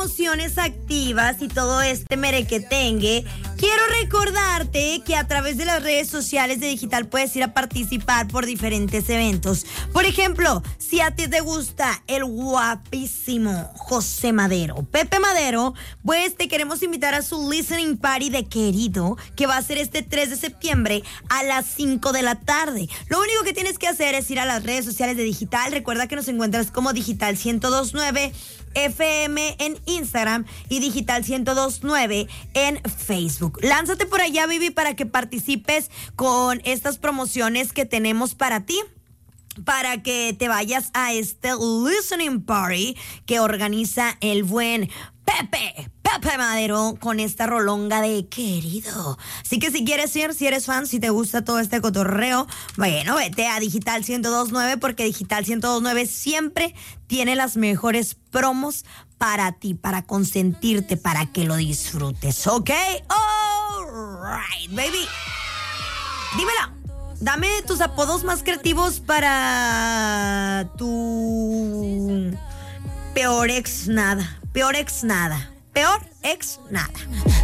promociones activas y todo este merequetengue, quiero recordarte que a través de las redes sociales de Digital puedes ir a participar por diferentes eventos. Por ejemplo, si a ti te gusta el guapísimo José Madero, Pepe Madero, pues te queremos invitar a su listening party de Querido, que va a ser este 3 de septiembre a las 5 de la tarde. Lo único que tienes que hacer es ir a las redes sociales de Digital. Recuerda que nos encuentras como Digital 1029 FM en Instagram y Digital 1029 en Facebook. Lánzate por allá, baby, para que participes con estas promociones que tenemos para ti, para que te vayas a este listening party que organiza el buen Pepe Madero con esta rolonga de Querido. Así que si quieres ir, si eres fan, si te gusta todo este cotorreo, bueno, vete a Digital 1029 porque Digital 1029 siempre tiene las mejores promos para ti, para consentirte, para que lo disfrutes, ¿ok? Alright, baby. Dímelo. Dame tus apodos más creativos para tu peor ex nada. Peor ex nada.